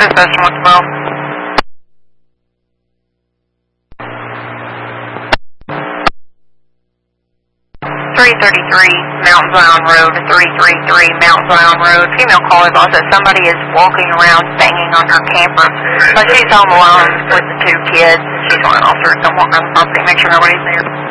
Dispatch 112. 333 Mount Zion Road, 333 Mount Zion Road. Female caller says somebody is walking around banging on her camper, but she's home alone with the two kids. She's on an officer. Don't walk on the property. Make sure nobody's there.